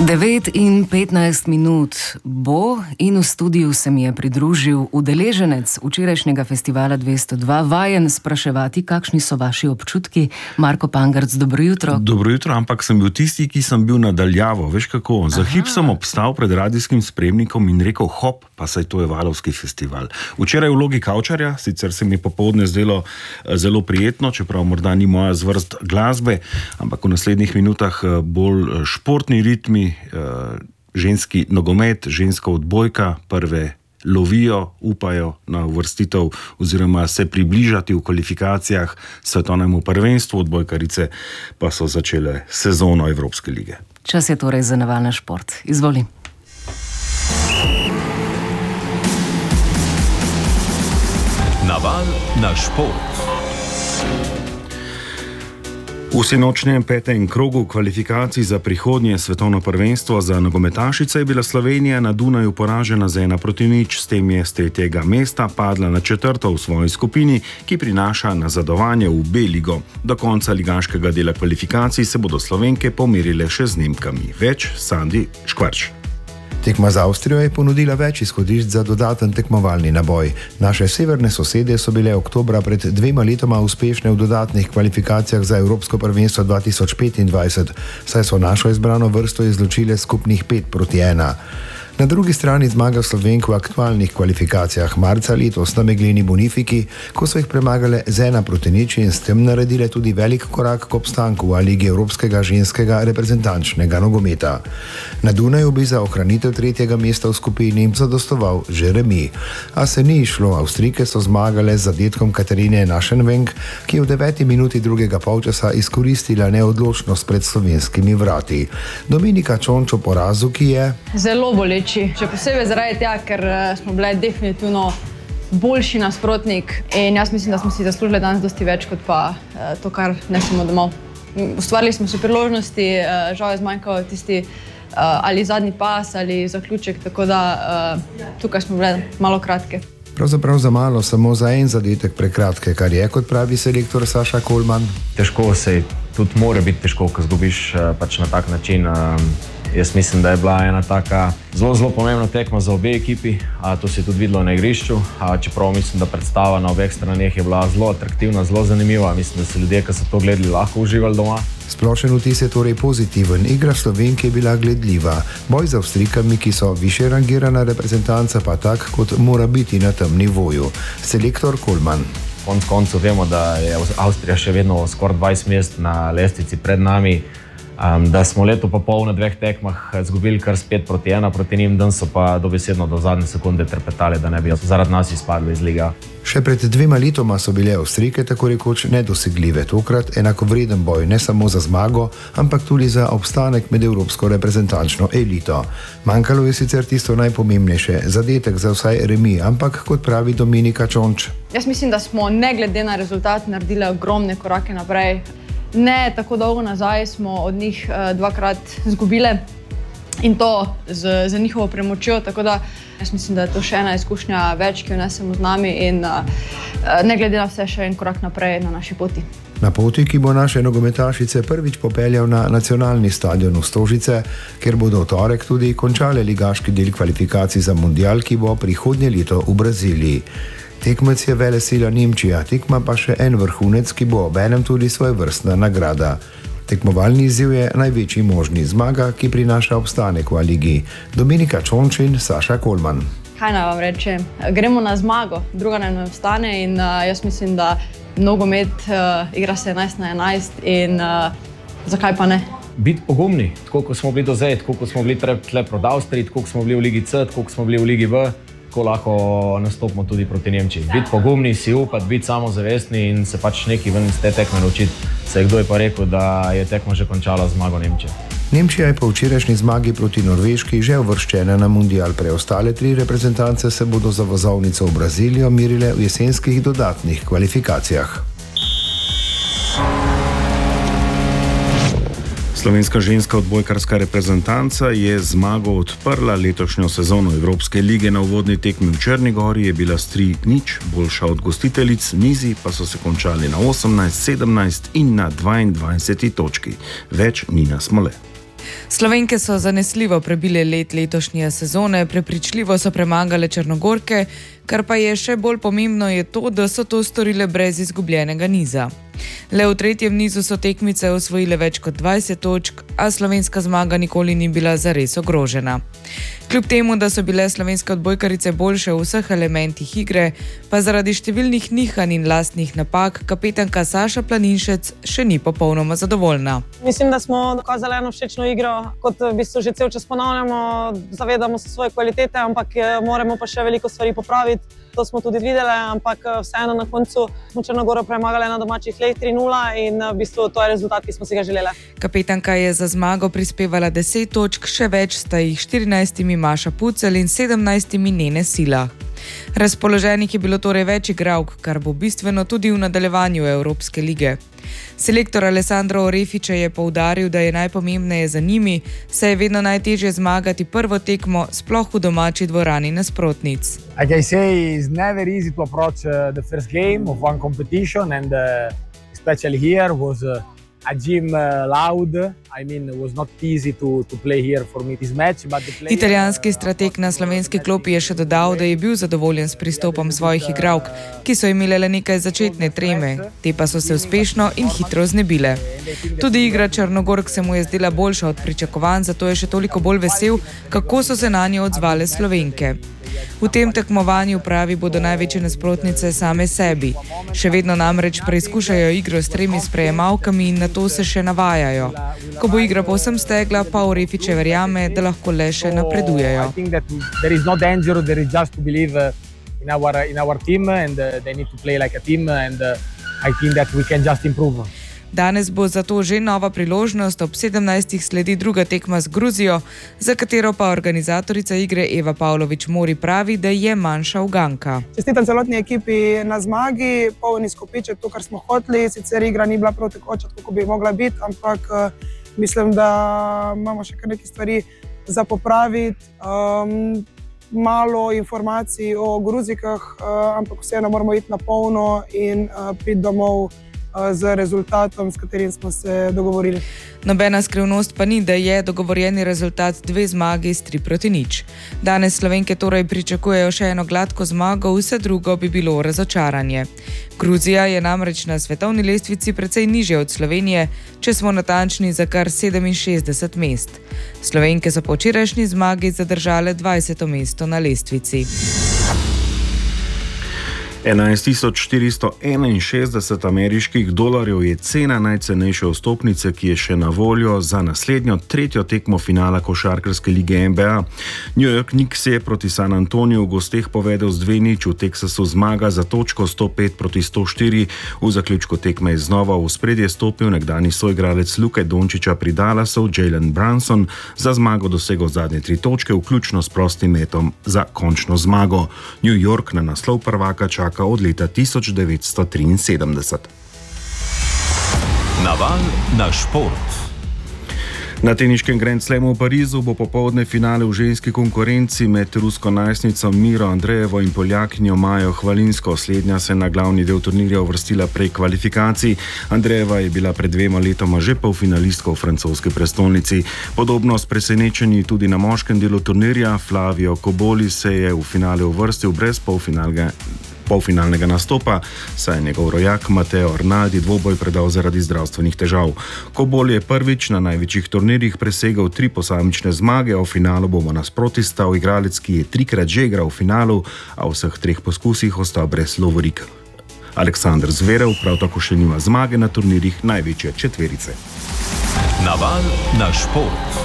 9:15 bo in v studiu se mi je pridružil udeleženec včerajšnjega festivala 202, vajen spraševati, kakšni so vaši občutki. Marko Pangarc, dobro jutro. Dobro jutro, ampak sem bil tisti, ki sem bil nadaljavo. Veš kako, za hip sem obstal pred radijskim spremnikom in rekel hop, pa saj to je Valovski festival. Včeraj v vlogi kavčarja, sicer se mi popoldne zdelo zelo prijetno, čeprav morda ni moja zvrst glasbe, ampak v naslednjih minutah bolj športni ritmi, ženski nogomet, ženska odbojka, prve lovijo, upajo na uvrstitev oziroma se približati v kvalifikacijah svetovnemu prvenstvu, odbojkarice pa so začele sezono Evropske lige. Čas je torej za naval na šport. Izvoli. Naval na šport. V sinočnjem petem krogu kvalifikacij za prihodnje svetovno prvenstvo za nogometašice je bila Slovenija na Dunaju poražena z 1:0. S tem je z 3. mesta padla na 4. v svoji skupini, ki prinaša nazadovanje v B ligo. Do konca ligaškega dela kvalifikacij se bodo Slovenke pomerile še z Nemkami. Več Sandi Škvarč. Tekma z Avstrijo je ponudila več izhodišč za dodaten tekmovalni naboj. Naše severne sosede so bile oktobra pred 2 letoma uspešne v dodatnih kvalifikacijah za Evropsko prvenstvo 2025, saj so našo izbrano vrsto izločile skupnih 5:1. Na drugi strani zmaga Slovenk v aktualnih kvalifikacijah marca letos na megleni Bonifiki, ko so jih premagale z 1:0 in s tem naredile tudi velik korak k obstanku v Ligi Evropskega ženskega reprezentančnega nogometa. Na Dunaju bi za ohranitev 3. mesta v skupini zadostoval že remi. A se ni išlo, Avstrijke so zmagale z zadetkom Katarine Naschenwenk, ki je v 9. minuti drugega polčasa izkoristila neodločnost pred slovenskimi vrati. Dominika Čonč o porazu, ki je zelo boleč. Še posebej zaradi tega, ker smo bili definitivno boljši nasprotnik in jaz mislim, da smo si zaslužili danes dosti več kot pa to, kar nesemo domov. Ustvarili smo se priložnosti, žal je zmanjkalo tisti ali zadnji pas ali zaključek, tako da tukaj smo bili malo kratke. Pravzaprav za malo, samo za en zadetek prekratke, kar je, kot pravi selektor Saša Kolman. Težko se tudi mora biti težko, ko zgubiš pač na tak način. Jaz mislim, da je bila ena taka zelo pomembna tekma za obe ekipi, to se je tudi videlo na igrišču, čeprav mislim, da predstava na obeh straneh je bila zelo atraktivna, zelo zanimiva. Mislim, da so ljudje, ki so to gledali, lahko uživali doma. Splošen vtis je torej pozitiven. Igra Slovenke je bila gledljiva. Boj z Avstrijkami, ki so više rangirana reprezentanca, pa tak, kot mora biti na tem nivoju. Selektor Kolman. Konec koncev vemo, da je Avstrija še vedno skoraj 20 mest na lestvici pred nami. Da smo leto pa pol na 2 tekmah zgubili kar s 5:1 proti njim, dan so pa dobesedno do zadnje sekunde trpetali, da ne bi zaradi nas izpadli iz liga. Še pred 2 letoma so bile Avstrijke tako rekoč nedosegljive. Tokrat enakovreden boj ne samo za zmago, ampak tudi za obstanek med evropsko reprezentančno elito. Manjkalo je sicer tisto najpomembnejše, zadetek za vsaj remi, ampak kot pravi Dominika Čonč. Jaz mislim, da smo ne glede na rezultat naredili ogromne korake naprej. Ne tako dolgo nazaj smo od njih 2-krat izgubile in to z njihovo premočjo, tako da jaz mislim, da je to še ena izkušnja več, ki jo nesemo z nami in ne glede na vse še en korak naprej na naši poti. Na poti, ki bo naše nogometašice prvič popeljal na nacionalni stadion v Stožice, kjer bodo v torek tudi končale ligaški del kvalifikacij za mundial, ki bo prihodnje leto v Braziliji. Tekmec je velesila Nemčija, tekma pa še en vrhunec, ki bo obenem tudi svojevrstna nagrada. Tekmovalni izziv je največji možni zmaga, ki prinaša obstanek v ligi. Dominika Čonč in Saša Kolman. Kaj naj vam rečem? Gremo na zmago, druga naj ne ostane in jaz mislim, da nogomet igra se 11-11 in zakaj pa ne? Biti pogumni, tako kot smo bili do zdaj, tako kot smo bili tle proti Avstriji, tako kot smo bili v Ligi C, tako kot smo bili v Ligi V, tako lahko nastopimo tudi proti Nemčiji. Biti pogumni, si upati, biti samozavestni in se pač nekaj ven iz te tekme naučiti. Kdo je pa rekel, da je tekma že končala zmago Nemčije. Nemčija je po včerajšnji zmagi proti Norveški že uvrščena na mundial. Preostale 3 reprezentance se bodo za vozovnico v Brazilijo mirile v jesenskih dodatnih kvalifikacijah. Slovenska ženska odbojkarska reprezentanca je zmago odprla letošnjo sezono Evropske lige. Na uvodni tekmi v Črni Gori je bila s 3:0 boljša od gostiteljic, nizi pa so se končali na 18, 17 in na 22 točki. Več Nina Smole. Slovenke so zanesljivo prebile letošnje sezone, prepričljivo so premagale Črnogorke, kar pa je še bolj pomembno je to, da so to storile brez izgubljenega niza. Le v tretjem nizu so tekmice osvojile več kot 20 točk, a slovenska zmaga nikoli ni bila zares ogrožena. Kljub temu, da so bile slovenske odbojkarice boljše v vseh elementih igre, pa zaradi številnih nihanj in lastnih napak kapetanka Saša Planinšec še ni popolnoma zadovoljna. Mislim, da smo dokazali eno všečno igro, kot v bistvu že cel čas ponavljamo, zavedamo se svoje kvalitete, ampak moramo pa še veliko stvari popraviti. To smo tudi videli, ampak vseeno na koncu smo Črnogoro premagali na domačih tleh 3:0 in v bistvu to je rezultat, ki smo si ga želeli. Kapetanka je za zmago prispevala 10 točk, še več sta jih 14 Maša Pucelj in 17 Nene Silah. Razpoloženih je bilo torej več igralk, kar bo bistveno tudi v nadaljevanju Evropske lige. Selektor Alessandro Orefice je poudaril, da je najpomembneje za njimi, saj je vedno najtežje zmagati prvo tekmo, sploh v domači dvorani nasprotnic. Like I say, it's never easy to approach the first game of one competition and especially here was a gym loud. I mean, it was not easy to play here for me this match, but the player... Italijanski strateg na slovenski klopi je še dodal, da je bil zadovoljen s pristopom svojih igralk, ki so imele le nekaj začetne treme, te pa so se uspešno in hitro znebile. Tudi igra Črnogork se mu je zdela boljša od pričakovanj, zato je še toliko bolj vesel, kako so se na njo odzvale Slovenke. V tem tekmovanju, pravi, bodo največje nasprotnice same sebi. Še vedno namreč preizkušajo igro s 3 sprejemalkami in na to se še navajajo. Ko bo igra povsem stegla, pa Orefice verjame, da lahko le še napredujejo. Danes bo zato že nova priložnost, ob 17. sledi druga tekma z Gruzijo, za katero pa organizatorica igre Eva Pavlović-Mori pravi, da je manjša uganka. Čestitam celotni ekipi na zmagi, polni izkupiček, to, kar smo hoteli, sicer igra ni bila prav tekoča, kako bi mogla biti, ampak mislim, da imamo še kar nekaj stvari za popraviti. Malo informacij o Gruzikah, ampak vseeno moramo iti na polno in priti domov z rezultatom, s katerim smo se dogovorili. Nobena skrivnost pa ni, da je dogovorjeni rezultat 2 zmagi s 3-0. Danes Slovenke torej pričakujejo še eno gladko zmago, vse drugo bi bilo razočaranje. Gruzija je namreč na svetovni lestvici precej nižje od Slovenije, če smo natančni za kar 67 mest. Slovenke so po včerajšnji zmagi zadržale 20. mesto na lestvici. 11.461 ameriških dolarjev je cena najcenejše vstopnice, ki je še na voljo za naslednjo 3. tekmo finala košarkarske lige NBA. New York Knicks je proti San Antoniju v gosteh povedel z 2:0, v Teksasu zmaga za točko 105-104. V zaključku tekme je znova v ospredje stopil nekdanji soigralec Luke Dončića pri Dallasu, Jalen Brunson, za zmago dosegel zadnje 3 točke, vključno s prostim metom za končno zmago. New York na naslov prvaka čaka od leta 1973. Naval na šport. Na teniškem Grand Slamu v Parizu bo popoldne finale v ženski konkurenci med rusko najstnico Miro Andrejevo in Poljakinjo Majo Hvalinsko. Slednja se na glavni del turnirja uvrstila prek kvalifikacij. Andrejeva je bila pred 2 letoma že polfinalistka v francoski prestolnici. Podobno s presenečenji tudi na moškem delu turnirja. Flavio Cobolli se je v finale uvrstil brez polfinalnega nastopa, saj je njegov rojak Matteo Arnaldi dvoboj predal zaradi zdravstvenih težav. Cobolli je prvič na največjih turnirjih presegel 3 posamične zmage, v finalu bomo nasproti stal igralec, ki je 3-krat že igral v finalu, a v vseh 3 poskusih ostal brez lovorika. Aleksander Zverev prav tako še nima zmage na turnirjih največje četverice. Naval na šport.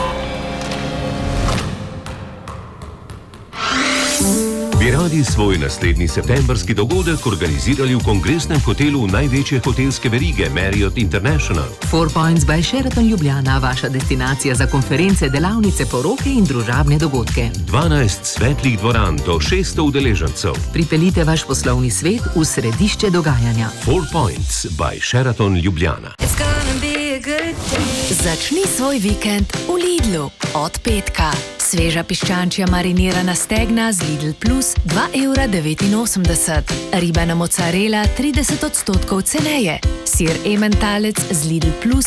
Bi radi svoj naslednji septembrski dogodek organizirali v kongresnem hotelu največje hotelske verige Marriott International. 4 Points by Sheraton Ljubljana, vaša destinacija za konference, delavnice, poroke in družabne dogodke. 12 svetlih dvoran do 600 udeležencev. Pripeljite vaš poslovni svet v središče dogajanja. 4 Points by Sheraton Ljubljana. Začni svoj vikend v Lidlu. Lidlu od petka. Sveža piščančja marinirana stegna z Lidl Plus 2,89 €. Ribana mozzarella 30% ceneje. Sir ementalec z Lidl Plus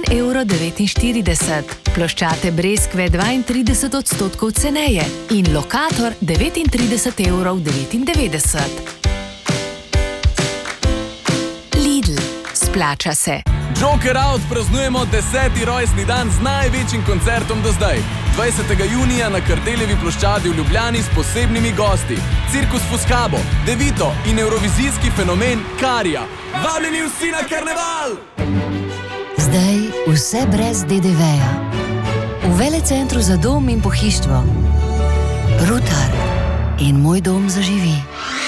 1,49 €. Ploščate breskve 32% ceneje. In lokator 39,99 €. Lidl. Splača se. Joker Out praznujemo 10. rojstni dan z največjim koncertom do zdaj. 20. junija na Kardeljevi ploščadi v Ljubljani s posebnimi gosti. Cirkus Fuscabo, Devito in evrovizijski fenomen Karija. Vabljeni vsi na karneval! Zdaj vse brez DDV-ja. V Velecentru za dom in pohištvo. Rutar in Moj dom zaživi.